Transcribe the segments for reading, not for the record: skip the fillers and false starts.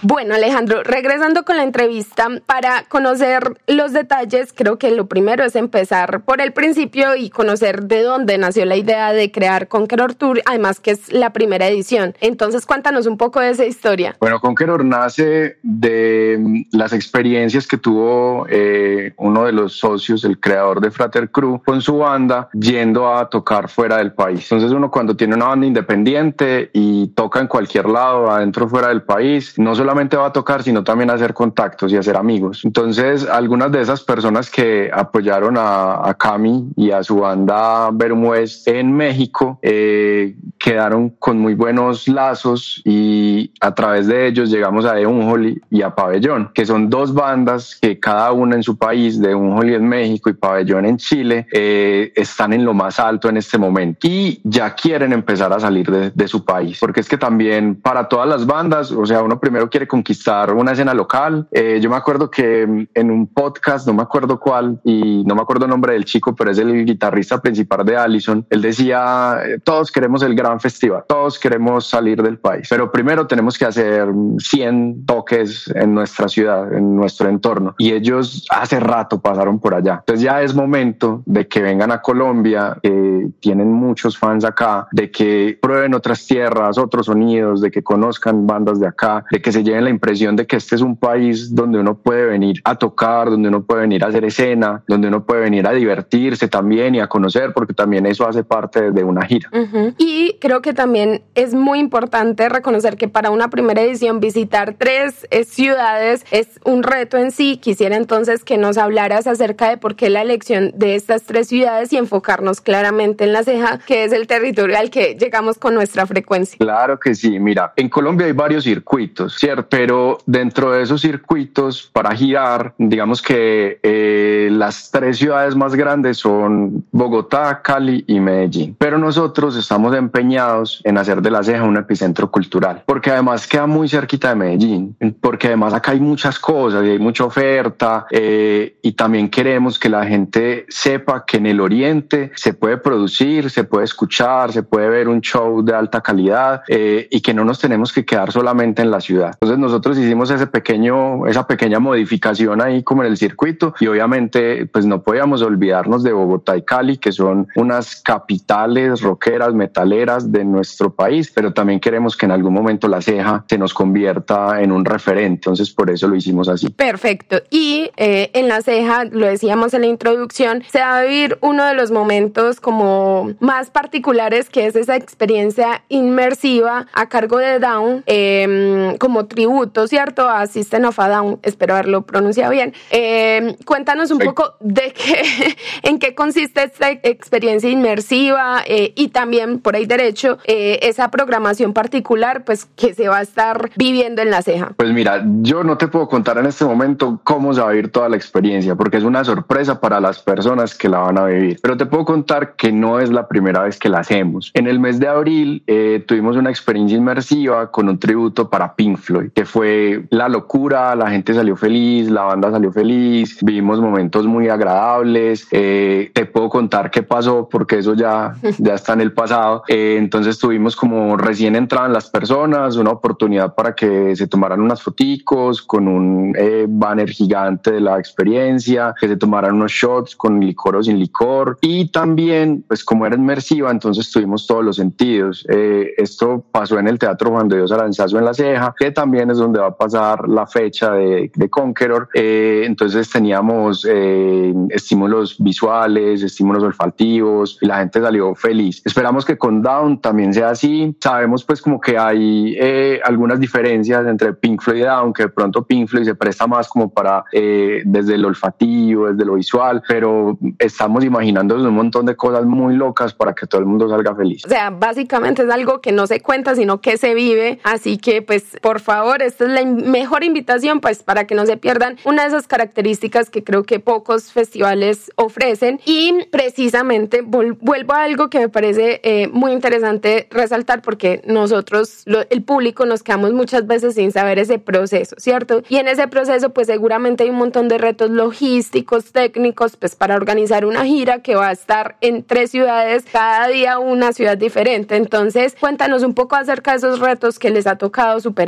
Bueno, Alejandro, regresando con la entrevista, para conocer los detalles, creo que lo primero es empezar por el principio y conocer de dónde nació la idea de crear Conqueror Tour, además que es la primera edición. Entonces, cuéntanos un poco de esa historia. Bueno, Conqueror nace de las experiencias que tuvo uno de los socios, el creador de Frater Crew, con su banda, yendo a tocar fuera del país. Entonces, uno cuando tiene una banda independiente y toca en cualquier lado, adentro o fuera del país, no solamente va a tocar, sino también a hacer contactos y hacer amigos. Entonces, algunas de esas personas que apoyaron a Cami y a su banda Verum West en México quedaron con muy buenos lazos y a través de ellos llegamos a The Unholy y a Pabellón, que son dos bandas que cada una en su país, The Unholy en México y Pabellón en Chile, están en lo más alto en este momento y ya quieren empezar a salir de su país, porque es que también para todas las bandas, o sea, uno primero quiere conquistar una escena local. Yo me acuerdo que en un podcast, no me acuerdo cuál y no me acuerdo el nombre del chico, pero es el guitarrista principal de Allison, él decía, todos queremos el gran festival, todos queremos salir del país, pero primero tenemos que hacer 100 toques en nuestra ciudad, en nuestro entorno, y ellos hace rato pasaron por allá. Entonces ya es momento de que vengan a Colombia, tienen muchos fans acá, de que prueben otras tierras, otros sonidos, de que conozcan bandas de acá, de que se lleven la impresión de que este es un país donde uno puede venir a tocar, donde uno puede venir a hacer escena, donde uno puede venir a divertirse también y a conocer, porque también eso hace parte de una gira. Uh-huh. Y creo que también es muy importante reconocer que para una primera edición visitar 3 ciudades es un reto en sí. Quisiera entonces que nos hablaras acerca de por qué la elección de estas 3 ciudades y enfocarnos claramente en La Ceja, que es el territorio al que llegamos con nuestra frecuencia. Claro que sí, mira, en Colombia hay varios circuitos, ¿cierto? Pero dentro de esos circuitos para girar, digamos que las 3 ciudades más grandes son Bogotá, Cali y Medellín. Pero nosotros estamos empeñados en hacer de La Ceja un epicentro cultural, porque además queda muy cerquita de Medellín, porque además acá hay muchas cosas y hay mucha oferta, y también queremos que la gente sepa que en el oriente se puede producir, se puede escuchar, se puede ver un show de alta calidad, y que no nos tenemos que quedar solamente en la ciudad. Entonces nosotros hicimos esa pequeña modificación ahí como en el circuito, y obviamente pues no podíamos olvidarnos de Bogotá y Cali, que son unas capitales rockeras, metaleras de nuestro país, pero también queremos que en algún momento La Ceja se nos convierta en un referente, entonces por eso lo hicimos así. Perfecto. Y en La Ceja, lo decíamos en la introducción, se va a vivir uno de los momentos como más particulares, que es esa experiencia inmersiva a cargo de Down, como tributo, ¿cierto? A System of a Down, espero haberlo pronunciado bien. Cuéntanos un poco de en qué consiste esta experiencia inmersiva, y también por ahí derecho esa programación particular pues que se va a estar viviendo en La Ceja. Pues mira, yo no te puedo contar en este momento cómo se va a vivir toda la experiencia, porque es una sorpresa para las personas que la van a vivir, pero te puedo contar que no es la primera vez que la hacemos. En el mes de abril tuvimos una experiencia inmersiva con un tributo para Pink Floyd, que fue la locura, la gente salió feliz, la banda salió feliz, vivimos momentos muy agradables. Te puedo contar qué pasó porque eso ya está en el pasado. Entonces tuvimos, como recién entraban las personas, una oportunidad para que se tomaran unas foticos con un banner gigante de la experiencia, que se tomaran unos shots con licor o sin licor, y también pues como era inmersiva, entonces tuvimos todos los sentidos. Esto pasó en el Teatro Juan de Dios Aranzazu en La Ceja, que también es donde va a pasar la fecha de Conqueror. Entonces teníamos estímulos visuales, estímulos olfativos, y la gente salió feliz. Esperamos que con Down también sea así. Sabemos pues como que hay algunas diferencias entre Pink Floyd y Down, que de pronto Pink Floyd se presta más como para desde el olfativo, desde lo visual, pero estamos imaginando un montón de cosas muy locas para que todo el mundo salga feliz. O sea, básicamente es algo que no se cuenta, sino que se vive, así que pues por favor, esta es la mejor invitación pues para que no se pierdan una de esas características que creo que pocos festivales ofrecen. Y precisamente vuelvo a algo que me parece muy interesante resaltar, porque nosotros, el público, nos quedamos muchas veces sin saber ese proceso, ¿cierto? Y en ese proceso pues seguramente hay un montón de retos logísticos, técnicos, pues para organizar una gira que va a estar en 3 ciudades, cada día una ciudad diferente. Entonces cuéntanos un poco acerca de esos retos que les ha tocado superar para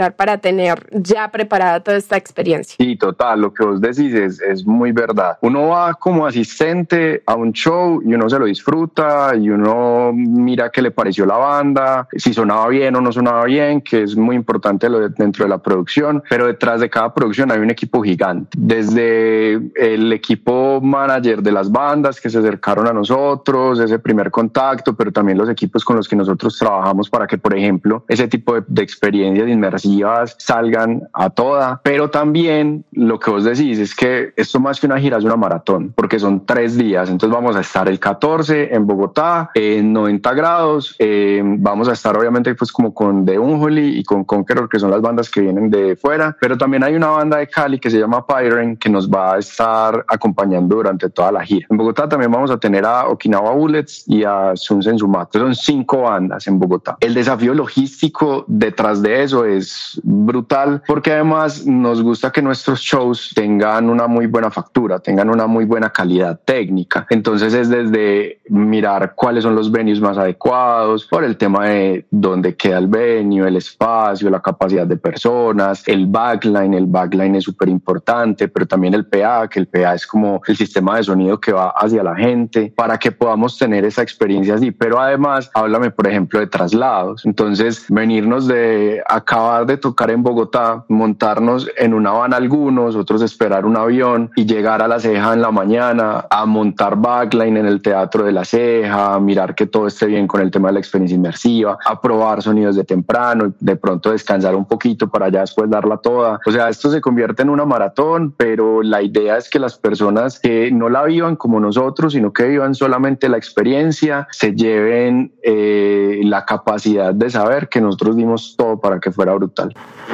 tener ya preparada toda esta experiencia. Sí, total, lo que vos decís es muy verdad. Uno va como asistente a un show y uno se lo disfruta y uno mira qué le pareció la banda, si sonaba bien o no sonaba bien, que es muy importante dentro de la producción, pero detrás de cada producción hay un equipo gigante, desde el equipo manager de las bandas que se acercaron a nosotros, ese primer contacto, pero también los equipos con los que nosotros trabajamos para que, por ejemplo, ese tipo de experiencias inmersivas salgan a toda. Pero también lo que vos decís es que esto más que una gira es una maratón, porque son 3 días. Entonces vamos a estar el 14 en Bogotá, en 90 grados, vamos a estar obviamente pues como con The Unholy y con Conqueror, que son las bandas que vienen de fuera, pero también hay una banda de Cali que se llama Pyren, que nos va a estar acompañando durante toda la gira. En Bogotá también vamos a tener a Okinawa Bullets y a Sunsen Sumatra. Son 5 bandas en Bogotá. El desafío logístico detrás de eso es brutal, porque además nos gusta que nuestros shows tengan una muy buena factura, tengan una muy buena calidad técnica. Entonces es desde mirar cuáles son los venues más adecuados, por el tema de dónde queda el venue, el espacio, la capacidad de personas, el backline es súper importante, pero también el PA, que el PA es como el sistema de sonido que va hacia la gente, para que podamos tener esa experiencia así. Pero además, háblame por ejemplo de traslados. Entonces, venirnos de acabar de tocar en Bogotá, montarnos en una van algunos, otros esperar un avión y llegar a La Ceja en la mañana a montar backline en el Teatro de La Ceja, a mirar que todo esté bien con el tema de la experiencia inmersiva, a probar sonidos de temprano, de pronto descansar un poquito para ya después darla toda. O sea, esto se convierte en una maratón, pero la idea es que las personas que no la vivan como nosotros, sino que vivan solamente la experiencia, se lleven la capacidad de saber que nosotros dimos todo para que fuera brutal.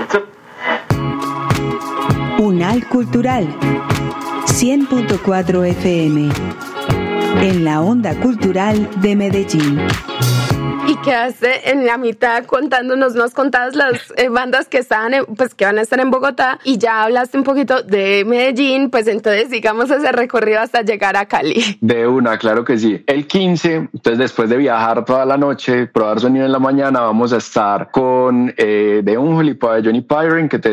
Unal Cultural 100.4 FM en la onda cultural de Medellín. Y quedaste en la mitad contándonos, nos contabas las bandas que estaban, que van a estar en Bogotá, y ya hablaste un poquito de Medellín, pues entonces sigamos ese recorrido hasta llegar a Cali. De una, claro que sí. El 15, entonces después de viajar toda la noche, probar sonido en la mañana, vamos a estar con The Unholy, Pabellón y Pyren, que te